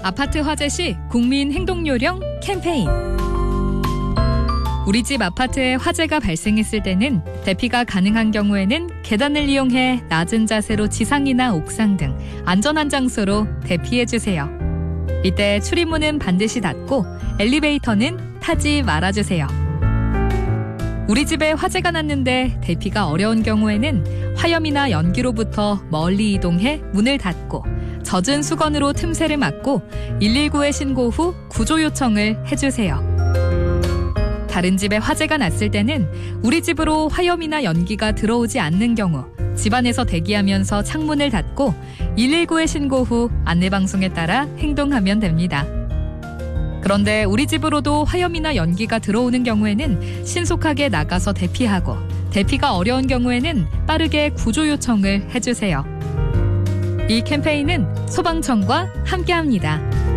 아파트 화재 시 국민 행동 요령 캠페인. 우리 집 아파트에 화재가 발생했을 때는 대피가 가능한 경우에는 계단을 이용해 낮은 자세로 지상이나 옥상 등 안전한 장소로 대피해주세요. 이때 출입문은 반드시 닫고 엘리베이터는 타지 말아주세요. 우리 집에 화재가 났는데 대피가 어려운 경우에는 화염이나 연기로부터 멀리 이동해 문을 닫고 젖은 수건으로 틈새를 막고 119에 신고 후 구조 요청을 해주세요. 다른 집에 화재가 났을 때는 우리 집으로 화염이나 연기가 들어오지 않는 경우 집안에서 대기하면서 창문을 닫고 119에 신고 후 안내방송에 따라 행동하면 됩니다. 그런데 우리 집으로도 화염이나 연기가 들어오는 경우에는 신속하게 나가서 대피하고 대피가 어려운 경우에는 빠르게 구조 요청을 해주세요. 이 캠페인은 소방청과 함께합니다.